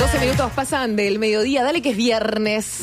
12 minutos pasan del mediodía. Dale que es viernes.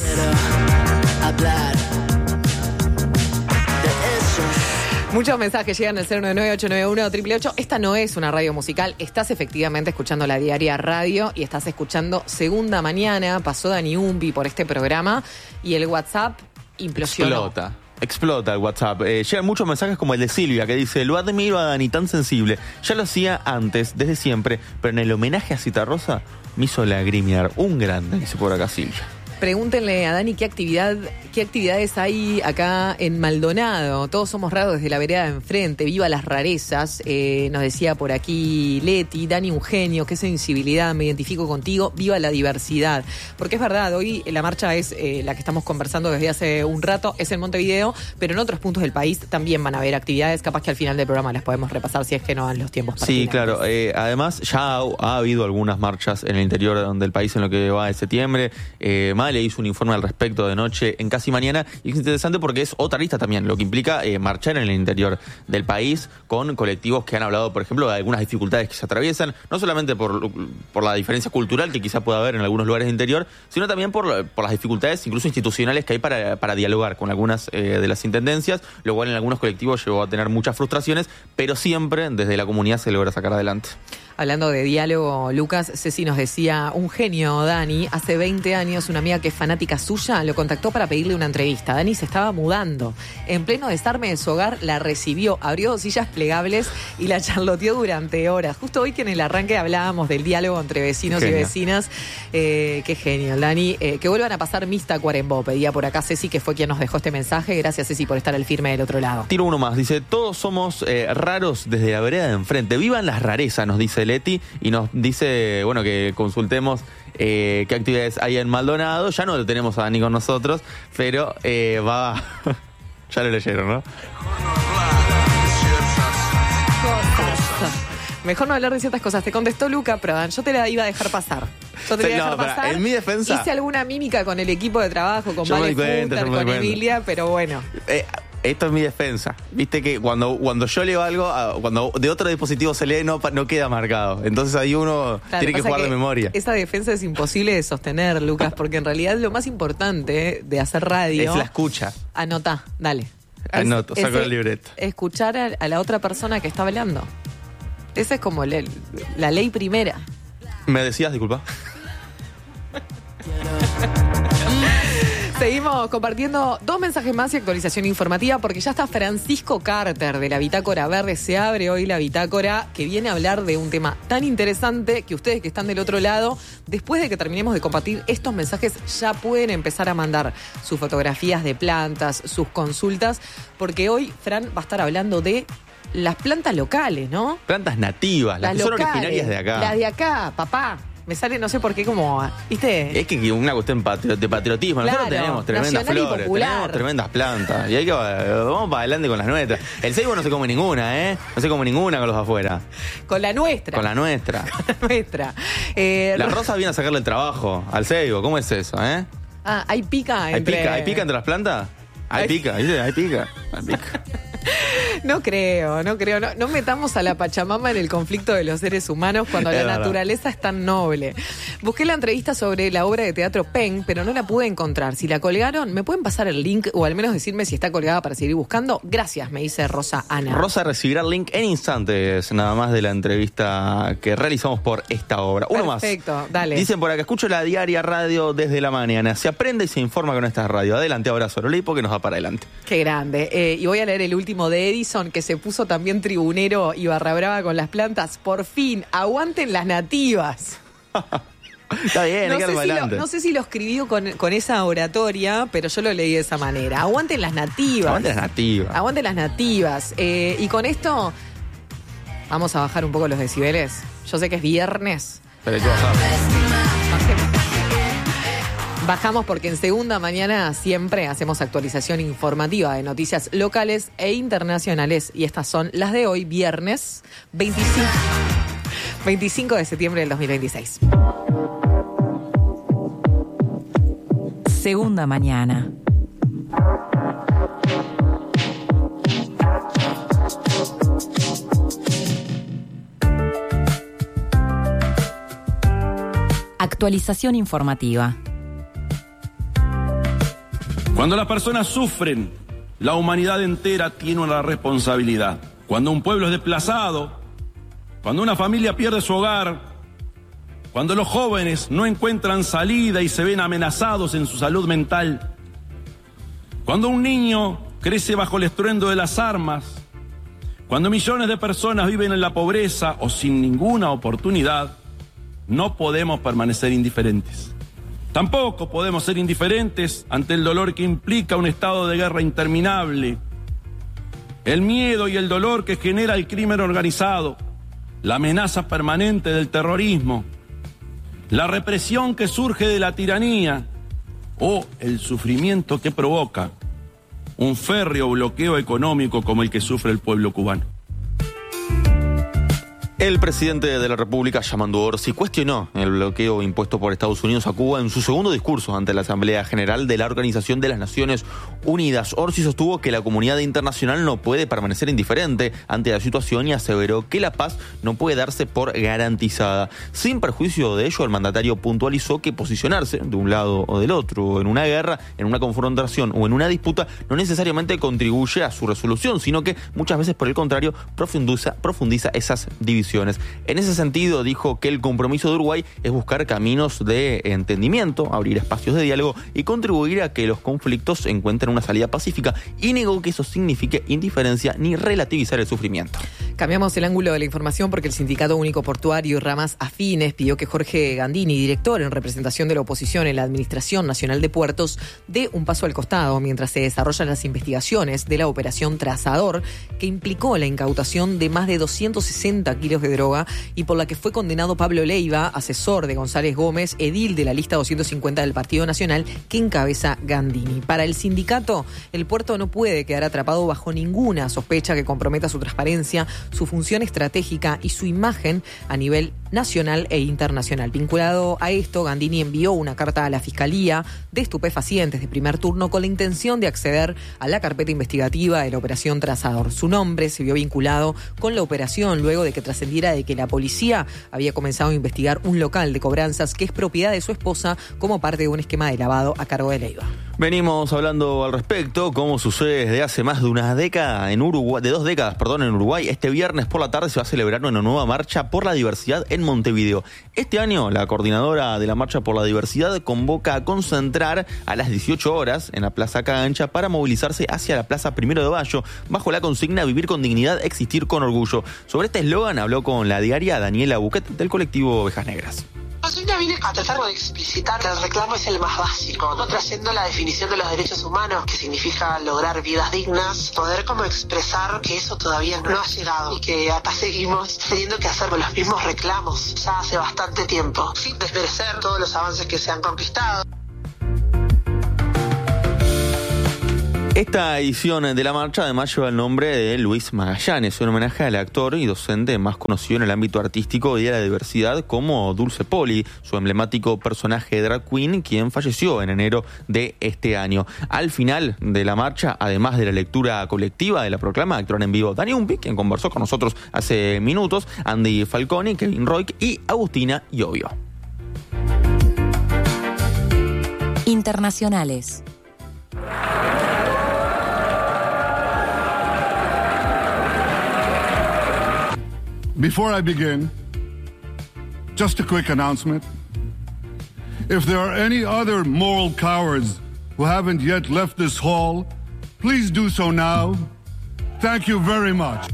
Muchos mensajes llegan al 099-891-888. Esta no es una radio musical. Estás efectivamente escuchando La Diaria Radio y estás escuchando Segunda Mañana. Pasó Dani Umbi por este programa y el WhatsApp implosionó. Explota el WhatsApp. Llegan muchos mensajes como el de Silvia, que dice: lo admiro a Dani, tan sensible. Ya lo hacía antes, desde siempre, pero en el homenaje a Citarrosa me hizo lagrimear. Un grande, dice por acá Silvia. Pregúntenle a Dani qué actividades hay acá en Maldonado. Todos somos raros desde la vereda de enfrente. Viva las rarezas. Nos decía por aquí Leti. Dani, un genio. Qué sensibilidad. Me identifico contigo. Viva la diversidad. Porque es verdad, hoy la marcha es la que estamos conversando desde hace un rato. Es en Montevideo, pero en otros puntos del país también van a haber actividades. Capaz que al final del programa las podemos repasar si es que no dan los tiempos Sí, pertinentes. claro. Además, ya ha habido algunas marchas en el interior del país en lo que va de septiembre. Le hizo un informe al respecto de noche en Casi Mañana, y es interesante porque es otra lista también, lo que implica marchar en el interior del país con colectivos que han hablado, por ejemplo, de algunas dificultades que se atraviesan, no solamente por la diferencia cultural que quizá pueda haber en algunos lugares del interior, sino también por las dificultades incluso institucionales que hay para dialogar con algunas de las intendencias, lo cual en algunos colectivos llevó a tener muchas frustraciones, pero siempre desde la comunidad se logra sacar adelante. Hablando de diálogo, Lucas, Ceci nos decía, un genio, Dani. Hace 20 años una amiga que es fanática suya lo contactó para pedirle una entrevista. Dani se estaba mudando. En pleno desarme de su hogar la recibió, abrió 2 sillas plegables y la charloteó durante horas. Justo hoy que en el arranque hablábamos del diálogo entre vecinos y vecinas. Qué genio, Dani. Que vuelvan a pasar Miss Tacuarembó, pedía por acá Ceci, que fue quien nos dejó este mensaje. Gracias, Ceci, por estar al firme del otro lado. Tiro uno más. Dice, todos somos raros desde la vereda de enfrente. Vivan las rarezas, nos dice Leti, y nos dice, bueno, que consultemos qué actividades hay en Maldonado. Ya no lo tenemos a Dani con nosotros, pero va... Ya lo leyeron, ¿no? Mejor no hablar de ciertas cosas. Te contestó Luca Prodan. Yo te la iba a dejar pasar. En mi defensa... Hice alguna mímica con el equipo de trabajo, con Vale Futter, con Emilia, pero bueno... Esto es mi defensa. Viste que cuando yo leo algo, cuando de otro dispositivo se lee, no queda marcado. Entonces ahí uno tiene que jugar de memoria. Esa defensa es imposible de sostener, Lucas, porque en realidad lo más importante de hacer radio... Es la escucha. Anotá, dale. Anoto, saco el libreto. Escuchar a la otra persona que está hablando. Esa es como la ley primera. ¿Me decías, disculpa? Seguimos compartiendo 2 mensajes más y actualización informativa porque ya está Francisco Carter de la Bitácora Verde. Se abre hoy la bitácora que viene a hablar de un tema tan interesante que ustedes que están del otro lado, después de que terminemos de compartir estos mensajes, ya pueden empezar a mandar sus fotografías de plantas, sus consultas, porque hoy Fran va a estar hablando de las plantas locales, ¿no? Plantas nativas, las que son originarias de acá. Las de acá, papá. Me sale, no sé por qué, como, ¿viste? Es que una cuestión de patriotismo. Claro, nosotros tenemos tremendas flores, tenemos tremendas plantas. Y vamos para adelante con las nuestras. El ceibo no se come ninguna, ¿eh? No se come ninguna con los de afuera. Con la nuestra. Con la nuestra. La nuestra. La rosa viene a sacarle el trabajo al ceibo. ¿Cómo es eso, eh? ¿Hay pica ¿Hay pica entre las plantas? Hay pica, ¿viste? Hay pica. No creo. No metamos a la Pachamama en el conflicto de los seres humanos cuando la naturaleza es tan noble. Busqué la entrevista sobre la obra de teatro Pen, pero no la pude encontrar. Si la colgaron, ¿me pueden pasar el link o al menos decirme si está colgada para seguir buscando? Gracias, me dice Rosa Ana. Rosa recibirá el link en instantes, nada más, de la entrevista que realizamos por esta obra. Uno más. Perfecto, dale. Dicen por acá, escucho La Diaria Radio desde la mañana. Se aprende y se informa con esta radio. Adelante, abrazo, Lolipo, que nos va para adelante. Qué grande. Y voy a leer el último de Edison, que se puso también tribunero y barra brava con las plantas. Por fin, aguanten las nativas. Está bien, hay que ir adelante. No sé si lo escribió con esa oratoria, pero yo lo leí de esa manera. Aguanten las nativas. Aguanten las nativas. Aguanten las nativas. Y con esto, vamos a bajar un poco los decibeles. Yo sé que es viernes. Pero hay que bajar. Bajamos porque en Segunda Mañana siempre hacemos actualización informativa de noticias locales e internacionales. Y estas son las de hoy, viernes 25 de septiembre del 2026. Segunda Mañana. Actualización informativa. Cuando las personas sufren, la humanidad entera tiene una responsabilidad. Cuando un pueblo es desplazado, cuando una familia pierde su hogar, cuando los jóvenes no encuentran salida y se ven amenazados en su salud mental, cuando un niño crece bajo el estruendo de las armas, cuando millones de personas viven en la pobreza o sin ninguna oportunidad, no podemos permanecer indiferentes. Tampoco podemos ser indiferentes ante el dolor que implica un estado de guerra interminable, el miedo y el dolor que genera el crimen organizado, la amenaza permanente del terrorismo, la represión que surge de la tiranía o el sufrimiento que provoca un férreo bloqueo económico como el que sufre el pueblo cubano. El presidente de la República, Yamandu Orsi, cuestionó el bloqueo impuesto por Estados Unidos a Cuba en su segundo discurso ante la Asamblea General de la Organización de las Naciones Unidas. Orsi sostuvo que la comunidad internacional no puede permanecer indiferente ante la situación y aseveró que la paz no puede darse por garantizada. Sin perjuicio de ello, el mandatario puntualizó que posicionarse de un lado o del otro en una guerra, en una confrontación o en una disputa no necesariamente contribuye a su resolución, sino que muchas veces, por el contrario, profundiza esas divisiones. En ese sentido, dijo que el compromiso de Uruguay es buscar caminos de entendimiento, abrir espacios de diálogo y contribuir a que los conflictos encuentren una salida pacífica, y negó que eso signifique indiferencia ni relativizar el sufrimiento. Cambiamos el ángulo de la información porque el Sindicato Único Portuario y ramas afines pidió que Jorge Gandini, director en representación de la oposición en la Administración Nacional de Puertos, dé un paso al costado mientras se desarrollan las investigaciones de la operación Trazador, que implicó la incautación de más de 260 kilos de droga y por la que fue condenado Pablo Leiva, asesor de González Gómez, edil de la lista 250 del Partido Nacional que encabeza Gandini. Para el sindicato, el puerto no puede quedar atrapado bajo ninguna sospecha que comprometa su transparencia, su función estratégica y su imagen a nivel nacional e internacional. Vinculado a esto, Gandini envió una carta a la Fiscalía de Estupefacientes de primer turno con la intención de acceder a la carpeta investigativa de la operación Trazador. Su nombre se vio vinculado con la operación luego de que trascendiera de que la policía había comenzado a investigar un local de cobranzas que es propiedad de su esposa como parte de un esquema de lavado a cargo de Leiva. Venimos hablando al respecto, como sucede desde hace más de una década en Uruguay, de 2 décadas, en Uruguay. Este viernes por la tarde se va a celebrar una nueva marcha por la diversidad en Montevideo. Este año, la coordinadora de la Marcha por la Diversidad convoca a concentrar a las 18 horas en la Plaza Cancha para movilizarse hacia la Plaza 1 de Mayo, bajo la consigna Vivir con dignidad, existir con orgullo. Sobre este eslogan habló con la diaria Daniela Buquet del colectivo Ovejas Negras. La consigna viene a tratar de explicitar que el reclamo es el más básico, no trayendo la definición de los derechos humanos, que significa lograr vidas dignas, poder como expresar que eso todavía no ha llegado y que acá seguimos teniendo que hacer los mismos reclamos ya hace bastante tiempo, sin desmerecer todos los avances que se han conquistado. Esta edición de la marcha además lleva el nombre de Luis Magallanes, un homenaje al actor y docente más conocido en el ámbito artístico y de la diversidad como Dulce Poli, su emblemático personaje drag queen, quien falleció en enero de este año. Al final de la marcha, además de la lectura colectiva de la proclama, actuaron en vivo Dani Umpi, quien conversó con nosotros hace minutos, Andy Falconi, Kevin Roig y Agustina Iovio. Internacionales. Before I begin, just a quick announcement. If there are any other moral cowards who haven't yet left this hall, please do so now. Thank you very much.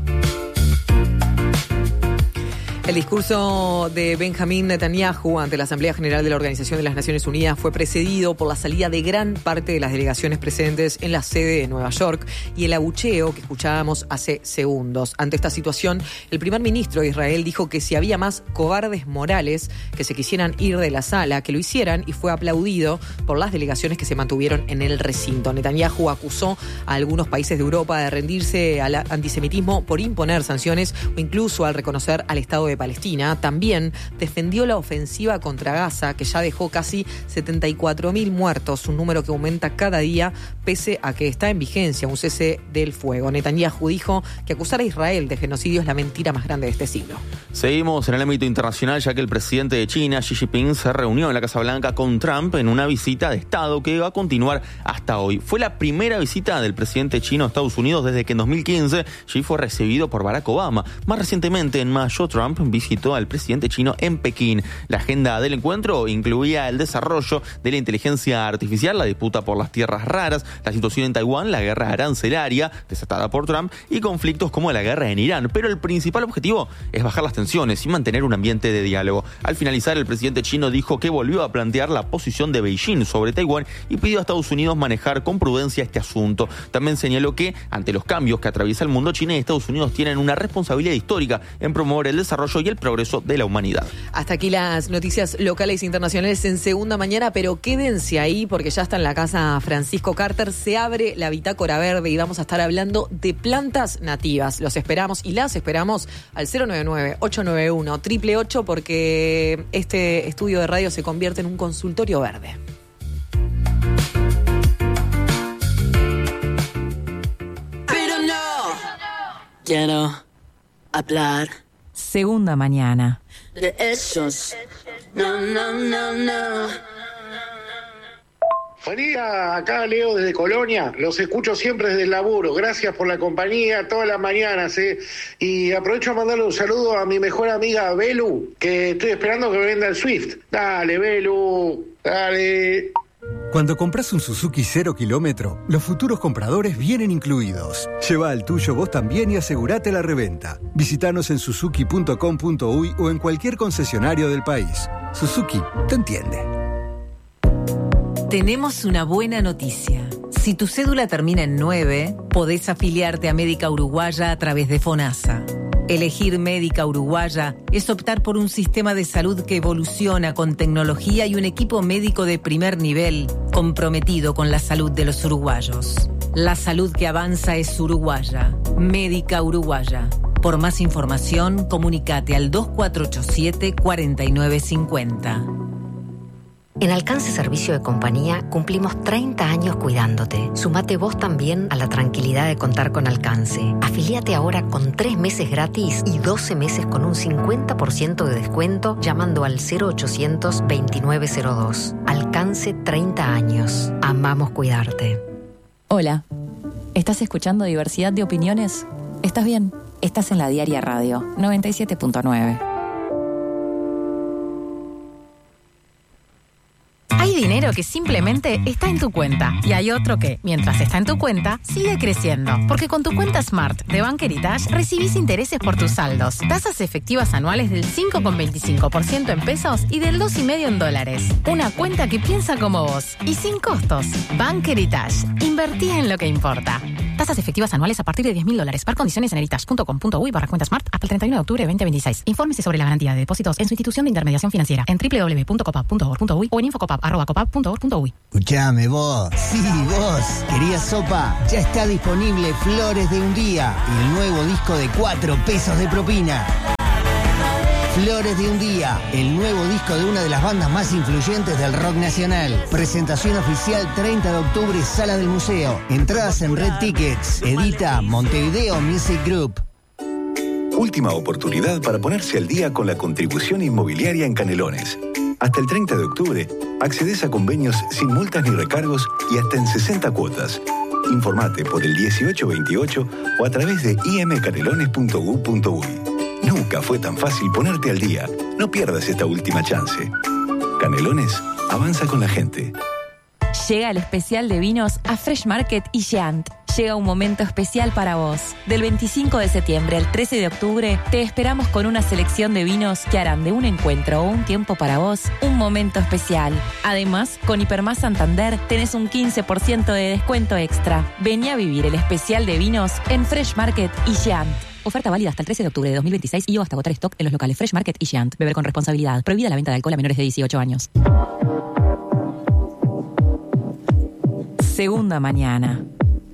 El discurso de Benjamín Netanyahu ante la Asamblea General de la Organización de las Naciones Unidas fue precedido por la salida de gran parte de las delegaciones presentes en la sede de Nueva York y el abucheo que escuchábamos hace segundos. Ante esta situación, el primer ministro de Israel dijo que si había más cobardes morales que se quisieran ir de la sala, que lo hicieran, y fue aplaudido por las delegaciones que se mantuvieron en el recinto. Netanyahu acusó a algunos países de Europa de rendirse al antisemitismo por imponer sanciones o incluso al reconocer al Estado de de Palestina, también defendió la ofensiva contra Gaza, que ya dejó casi 74.000 muertos, un número que aumenta cada día pese a que está en vigencia un cese del fuego. Netanyahu dijo que acusar a Israel de genocidio es la mentira más grande de este siglo. Seguimos en el ámbito internacional, ya que el presidente de China, Xi Jinping, se reunió en la Casa Blanca con Trump en una visita de Estado que va a continuar hasta hoy. Fue la primera visita del presidente chino a Estados Unidos desde que en 2015 Xi fue recibido por Barack Obama. Más recientemente, en mayo, Trump visitó al presidente chino en Pekín. La agenda del encuentro incluía el desarrollo de la inteligencia artificial, la disputa por las tierras raras, la situación en Taiwán, la guerra arancelaria desatada por Trump y conflictos como la guerra en Irán. Pero el principal objetivo es bajar las tensiones y mantener un ambiente de diálogo. Al finalizar, el presidente chino dijo que volvió a plantear la posición de Beijing sobre Taiwán y pidió a Estados Unidos manejar con prudencia este asunto. También señaló que, ante los cambios que atraviesa el mundo, China y Estados Unidos tienen una responsabilidad histórica en promover el desarrollo y el progreso de la humanidad. Hasta aquí las noticias locales e internacionales en Segunda Mañana, pero quédense ahí porque ya está en la casa Francisco Carter. Se abre la bitácora verde y vamos a estar hablando de plantas nativas. Los esperamos y las esperamos al 099-891-888 porque este estudio de radio se convierte en un consultorio verde. Pero no quiero hablar Segunda Mañana. de esos. No, no, no, no. Buen día, acá Leo desde Colonia, los escucho siempre desde el laburo, gracias por la compañía todas las mañanas, y aprovecho a mandarle un saludo a mi mejor amiga Belu, que estoy esperando que me venda el Swift. Dale, Belu, dale. Cuando compras un Suzuki 0 kilómetro, los futuros compradores vienen incluidos. Lleva el tuyo vos también y asegurate la reventa. Visítanos en suzuki.com.uy o en cualquier concesionario del país. Suzuki te entiende. Tenemos una buena noticia. Si tu cédula termina en 9, podés afiliarte a Médica Uruguaya a través de FONASA. Elegir Médica Uruguaya es optar por un sistema de salud que evoluciona con tecnología y un equipo médico de primer nivel comprometido con la salud de los uruguayos. La salud que avanza es uruguaya. Médica Uruguaya. Por más información, comunícate al 2487-4950. En Alcance Servicio de Compañía cumplimos 30 años cuidándote. Sumate vos también a la tranquilidad de contar con Alcance. Afilíate ahora con 3 meses gratis y 12 meses con un 50% de descuento llamando al 0800-2902. Alcance 30 años. Amamos cuidarte. Hola. ¿Estás escuchando Diversidad de Opiniones? ¿Estás bien? Estás en la Diaria Radio 97.9. Hay dinero que simplemente está en tu cuenta y hay otro que, mientras está en tu cuenta, sigue creciendo. Porque con tu cuenta Smart de Bank Heritage recibís intereses por tus saldos, tasas efectivas anuales del 5,25% en pesos y del 2,5% en dólares. Una cuenta que piensa como vos y sin costos. Bank Heritage. Invertí en lo que importa. Tasas efectivas anuales a partir de $10,000. Par condiciones en heritage.com.uy/cuenta Smart hasta el 31 de octubre de 2026. Infórmese sobre la garantía de depósitos en su institución de intermediación financiera en www.copap.org.uy o en infocopap@copap.org.uy. Escuchame vos, sí vos, ¿querías sopa? Ya está disponible Flores de un Día, el nuevo disco de 4 pesos de propina. Flores de un Día, el nuevo disco de una de las bandas más influyentes del rock nacional. Presentación oficial 30 de octubre, Sala del Museo. Entradas en Red Tickets. Edita Montevideo Music Group. Última oportunidad para ponerse al día con la contribución inmobiliaria en Canelones. Hasta el 30 de octubre, accedes a convenios sin multas ni recargos y hasta en 60 cuotas. Informate por el 1828 o a través de imcanelones.gov.uy. Nunca fue tan fácil ponerte al día. No pierdas esta última chance. Canelones, avanza con la gente. Llega el especial de vinos a Fresh Market y Giant. Llega un momento especial para vos. Del 25 de septiembre al 13 de octubre, te esperamos con una selección de vinos que harán de un encuentro o un tiempo para vos un momento especial. Además, con Hipermás Santander tenés un 15% de descuento extra. Vení a vivir el especial de vinos en Fresh Market y Giant. Oferta válida hasta el 13 de octubre de 2026 y o hasta agotar stock en los locales Fresh Market y Giant. Beber con responsabilidad. Prohibida la venta de alcohol a menores de 18 años. Segunda Mañana.